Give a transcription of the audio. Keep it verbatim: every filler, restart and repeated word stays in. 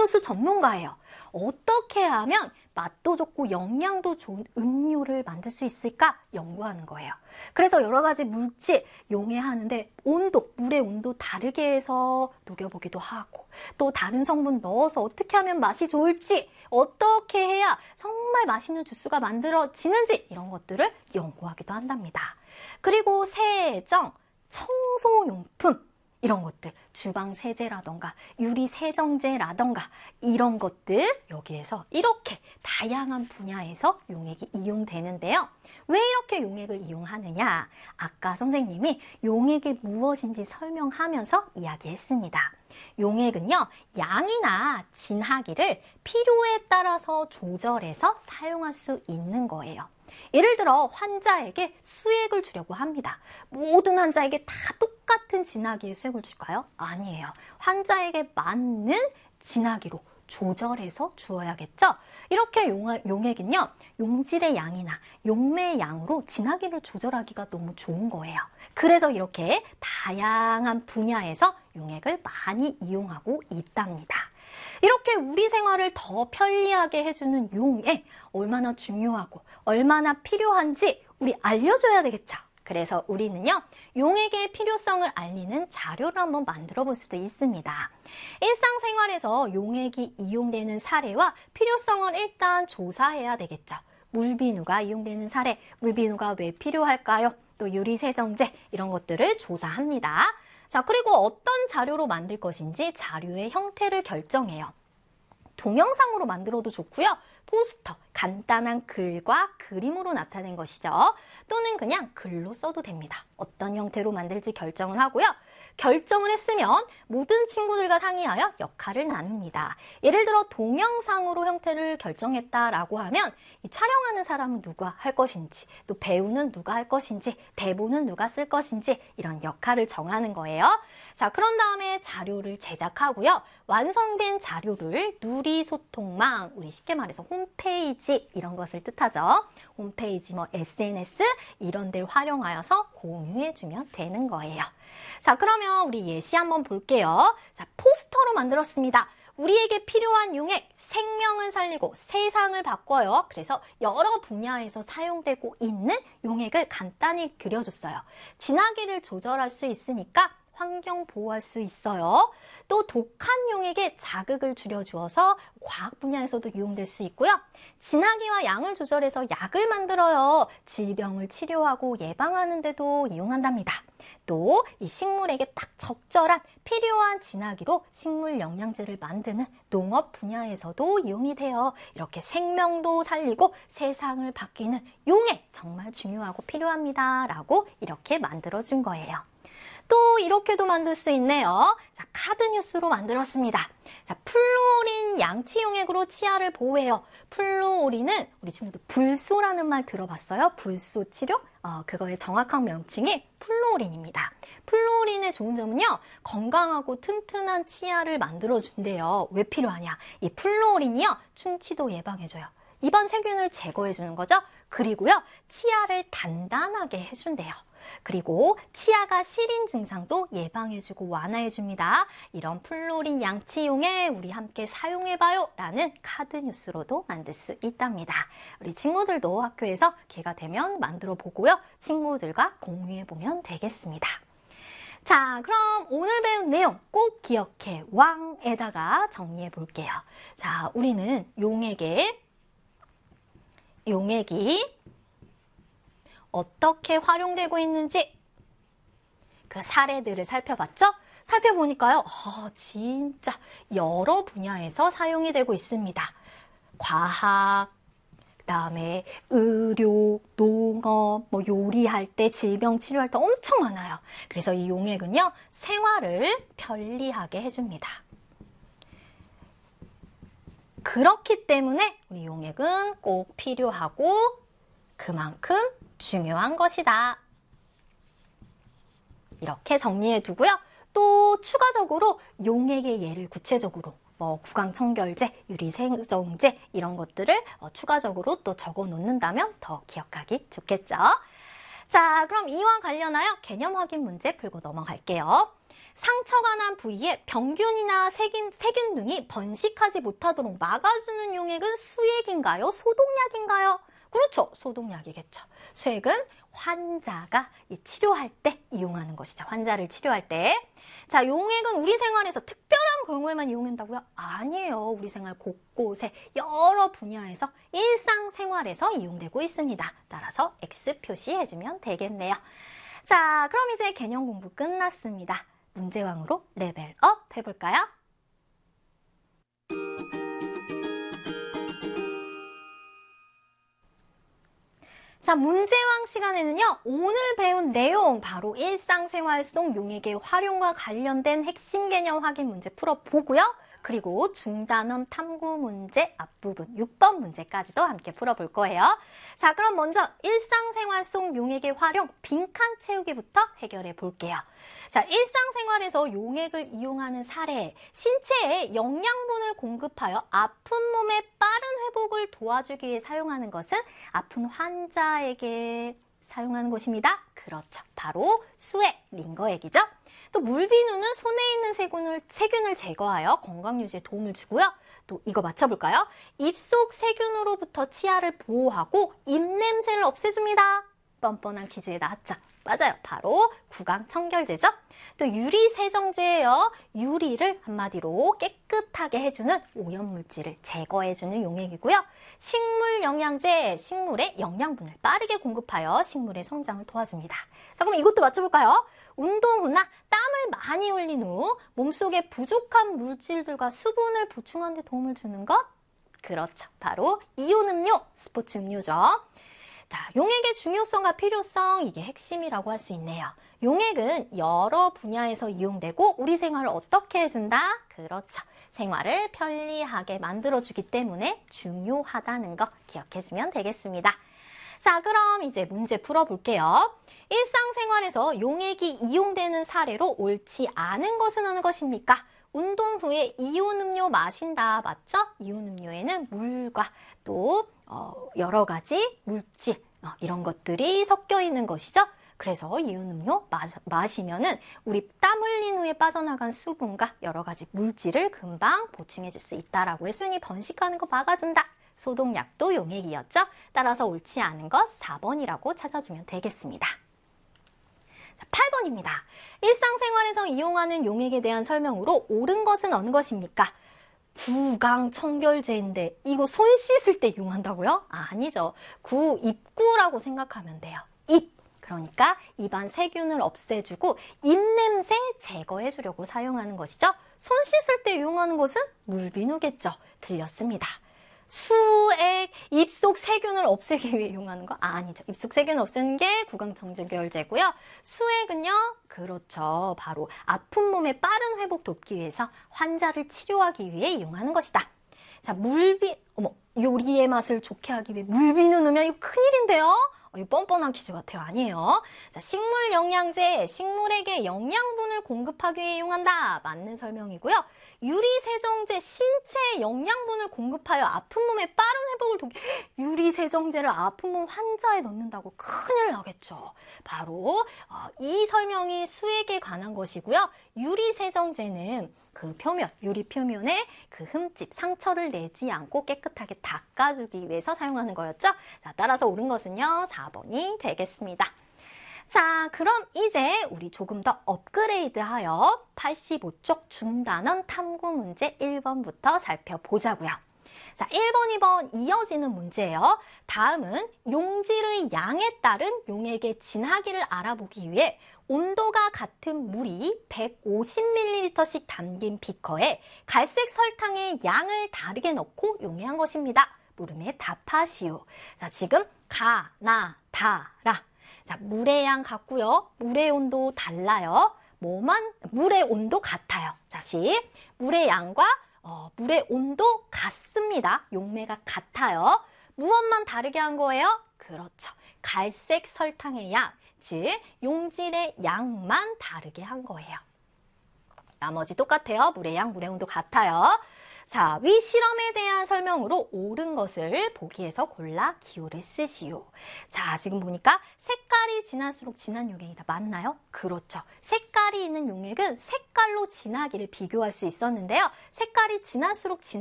음료수 전문가예요. 어떻게 하면 맛도 좋고 영양도 좋은 음료를 만들 수 있을까 연구하는 거예요. 그래서 여러 가지 물질 용해하는데 온도, 물의 온도 다르게 해서 녹여보기도 하고 또 다른 성분 넣어서 어떻게 하면 맛이 좋을지 어떻게 해야 정말 맛있는 주스가 만들어지는지 이런 것들을 연구하기도 한답니다. 그리고 세정, 청소용품 이런 것들, 주방 세제라던가 유리 세정제라던가 이런 것들 여기에서 이렇게 다양한 분야에서 용액이 이용되는데요. 왜 이렇게 용액을 이용하느냐? 아까 선생님이 용액이 무엇인지 설명하면서 이야기했습니다. 용액은요, 양이나 진하기를 필요에 따라서 조절해서 사용할 수 있는 거예요. 예를 들어 환자에게 수액을 주려고 합니다. 모든 환자에게 다 똑같은 진하기의 수액을 줄까요? 아니에요. 환자에게 맞는 진하기로 조절해서 주어야겠죠? 이렇게 용액은요, 용질의 양이나 용매의 양으로 진하기를 조절하기가 너무 좋은 거예요. 그래서 이렇게 다양한 분야에서 용액을 많이 이용하고 있답니다. 이렇게 우리 생활을 더 편리하게 해주는 용액, 얼마나 중요하고 얼마나 필요한지 우리 알려줘야 되겠죠. 그래서 우리는요, 용액의 필요성을 알리는 자료를 한번 만들어 볼 수도 있습니다. 일상생활에서 용액이 이용되는 사례와 필요성을 일단 조사해야 되겠죠. 물비누가 이용되는 사례, 물비누가 왜 필요할까요? 또 유리세정제 이런 것들을 조사합니다. 자, 그리고 어떤 자료로 만들 것인지 자료의 형태를 결정해요. 동영상으로 만들어도 좋고요. 포스터, 간단한 글과 그림으로 나타낸 것이죠. 또는 그냥 글로 써도 됩니다. 어떤 형태로 만들지 결정을 하고요. 결정을 했으면 모든 친구들과 상의하여 역할을 나눕니다. 예를 들어 동영상으로 형태를 결정했다라고 하면 이 촬영하는 사람은 누가 할 것인지, 또 배우는 누가 할 것인지, 대본은 누가 쓸 것인지 이런 역할을 정하는 거예요. 자, 그런 다음에 자료를 제작하고요. 완성된 자료를 누리소통망, 우리 쉽게 말해서 홈페이지 이런 것을 뜻하죠. 홈페이지, 뭐 에스엔에스 이런 데를 활용하여서 공유해주면 되는 거예요. 자, 그러면 우리 예시 한번 볼게요. 자, 포스터로 만들었습니다. 우리에게 필요한 용액, 생명을 살리고 세상을 바꿔요. 그래서 여러 분야에서 사용되고 있는 용액을 간단히 그려줬어요. 진하기를 조절할 수 있으니까 환경 보호할 수 있어요. 또 독한 용액에 자극을 줄여주어서 과학 분야에서도 이용될 수 있고요. 진하기와 양을 조절해서 약을 만들어요. 질병을 치료하고 예방하는 데도 이용한답니다. 또 이 식물에게 딱 적절한 필요한 진하기로 식물 영양제를 만드는 농업 분야에서도 이용이 돼요. 이렇게 생명도 살리고 세상을 바뀌는 용액 정말 중요하고 필요합니다. 라고 이렇게 만들어준 거예요. 또 이렇게도 만들 수 있네요. 자, 카드뉴스로 만들었습니다. 자, 플루오린 양치 용액으로 치아를 보호해요. 플루오린은 우리 친구들 불소라는 말 들어봤어요? 불소 치료? 어, 그거의 정확한 명칭이 플루오린입니다. 플루오린의 좋은 점은요, 건강하고 튼튼한 치아를 만들어준대요. 왜 필요하냐? 이 플루오린이요, 충치도 예방해줘요. 입안 세균을 제거해주는 거죠. 그리고요, 치아를 단단하게 해준대요. 그리고 치아가 시린 증상도 예방해주고 완화해줍니다. 이런 플루오린 양치용에 우리 함께 사용해봐요 라는 카드뉴스로도 만들 수 있답니다. 우리 친구들도 학교에서 기회가 되면 만들어 보고요. 친구들과 공유해보면 되겠습니다. 자, 그럼 오늘 배운 내용 꼭 기억해 왕에다가 정리해 볼게요. 자, 우리는 용액에 용액이 어떻게 활용되고 있는지 그 사례들을 살펴봤죠? 살펴보니까요, 아, 진짜 여러 분야에서 사용이 되고 있습니다. 과학, 그 다음에 의료, 농업, 뭐 요리할 때, 질병 치료할 때 엄청 많아요. 그래서 이 용액은요, 생활을 편리하게 해줍니다. 그렇기 때문에 우리 용액은 꼭 필요하고 그만큼 중요한 것이다. 이렇게 정리해 두고요. 또 추가적으로 용액의 예를 구체적으로 뭐 구강청결제, 유리세정제 이런 것들을 어, 추가적으로 또 적어 놓는다면 더 기억하기 좋겠죠. 자, 그럼 이와 관련하여 개념 확인 문제 풀고 넘어갈게요. 상처가 난 부위에 병균이나 세균, 세균 등이 번식하지 못하도록 막아주는 용액은 수액인가요? 소독약인가요? 그렇죠. 소독약이겠죠. 수액은 환자가 치료할 때 이용하는 것이죠. 환자를 치료할 때. 자, 용액은 우리 생활에서 특별한 경우에만 이용한다고요? 아니에요. 우리 생활 곳곳에 여러 분야에서 일상생활에서 이용되고 있습니다. 따라서 X 표시해주면 되겠네요. 자, 그럼 이제 개념 공부 끝났습니다. 문제왕으로 레벨업 해볼까요? 자, 문제왕 시간에는요, 오늘 배운 내용, 바로 일상생활 속 용액의 활용과 관련된 핵심 개념 확인 문제 풀어보고요. 그리고 중단원 탐구 문제 앞부분 육 번 문제까지도 함께 풀어볼 거예요. 자, 그럼 먼저 일상생활 속 용액의 활용, 빈칸 채우기부터 해결해 볼게요. 자, 일상생활에서 용액을 이용하는 사례, 신체에 영양분을 공급하여 아픈 몸의 빠른 회복을 도와주기 위해 사용하는 것은 아픈 환자에게 사용하는 것입니다. 그렇죠. 바로 수액, 링거액이죠. 또 물비누는 손에 있는 세균을, 세균을 제거하여 건강 유지에 도움을 주고요. 또 이거 맞춰볼까요? 입속 세균으로부터 치아를 보호하고 입냄새를 없애줍니다. 뻔뻔한 퀴즈에 나왔죠. 맞아요. 바로 구강청결제죠. 또 유리세정제예요. 유리를 한마디로 깨끗하게 해주는 오염물질을 제거해주는 용액이고요. 식물영양제, 식물의 영양분을 빠르게 공급하여 식물의 성장을 도와줍니다. 자, 그럼 이것도 맞춰볼까요? 운동 후나 땀을 많이 흘린 후 몸속에 부족한 물질들과 수분을 보충하는 데 도움을 주는 것? 그렇죠. 바로 이온 음료, 스포츠 음료죠. 자, 용액의 중요성과 필요성, 이게 핵심이라고 할 수 있네요. 용액은 여러 분야에서 이용되고 우리 생활을 어떻게 해준다? 그렇죠. 생활을 편리하게 만들어주기 때문에 중요하다는 거 기억해주면 되겠습니다. 자, 그럼 이제 문제 풀어볼게요. 일상생활에서 용액이 이용되는 사례로 옳지 않은 것은 어느 것입니까? 운동 후에 이온 음료 마신다. 맞죠? 이온 음료에는 물과 또 어, 여러 가지 물질 어, 이런 것들이 섞여 있는 것이죠. 그래서 이온 음료 마시, 마시면은 우리 땀 흘린 후에 빠져나간 수분과 여러 가지 물질을 금방 보충해 줄 수 있다라고 했으니 번식하는 거 막아준다. 소독약도 용액이었죠. 따라서 옳지 않은 것 사 번이라고 찾아주면 되겠습니다. 팔 번입니다. 일상생활에서 이용하는 용액에 대한 설명으로 옳은 것은 어느 것입니까? 구강청결제인데 이거 손 씻을 때 이용한다고요? 아, 아니죠. 구, 입구라고 생각하면 돼요. 입. 그러니까 입안 세균을 없애주고 입냄새 제거해 주려고 사용하는 것이죠. 손 씻을 때 이용하는 것은 물비누겠죠. 틀렸습니다. 수액, 입속 세균을 없애기 위해 이용하는 거? 아, 아니죠. 입속 세균 없애는 게 구강청결제고요. 수액은요, 그렇죠. 바로 아픈 몸의 빠른 회복 돕기 위해서 환자를 치료하기 위해 이용하는 것이다. 자, 물비, 어머, 요리의 맛을 좋게 하기 위해 물비누 넣으면 이거 큰일인데요? 어, 이거 뻔뻔한 퀴즈 같아요. 아니에요. 자, 식물 영양제, 식물에게 영양분을 공급하기 위해 이용한다. 맞는 설명이고요. 유리세정제, 신체에 영양분을 공급하여 아픈 몸의 빠른 회복을 돕기. 유리세정제를 아픈 몸 환자에 넣는다고 큰일 나겠죠. 바로 어, 이 설명이 수액에 관한 것이고요. 유리세정제는 그 표면, 유리 표면에 그 흠집, 상처를 내지 않고 깨끗하게 닦아주기 위해서 사용하는 거였죠. 자, 따라서 옳은 것은요, 사 번이 되겠습니다. 자, 그럼 이제 우리 조금 더 업그레이드하여 팔십오 쪽 중단원 탐구 문제 일 번부터 살펴보자고요. 자, 일 번, 이 번 이어지는 문제예요. 다음은 용질의 양에 따른 용액의 진하기를 알아보기 위해 온도가 같은 물이 백오십 밀리리터씩 담긴 비커에 갈색 설탕의 양을 다르게 넣고 용해한 것입니다. 물음에 답하시오. 자, 지금 가, 나, 다, 라. 자, 물의 양 같고요. 물의 온도 달라요. 뭐만? 물의 온도 같아요. 다시 물의 양과 어, 물의 온도 같습니다. 용매가 같아요. 무엇만 다르게 한 거예요? 그렇죠. 갈색 설탕의 양, 즉 용질의 양만 다르게 한 거예요. 나머지 똑같아요. 물의 양, 물의 온도 같아요. 자, 위 실험에 대한 설명으로 옳은 것을 보기에서 골라 기호를 쓰시오. 자, 지금 보니까 색깔이 진할수록 진한 용액이다. 맞나요? 그렇죠. 색깔이 있는 용액은 색깔로 진하기를 비교할 수 있었는데요. 색깔이 진할수록 진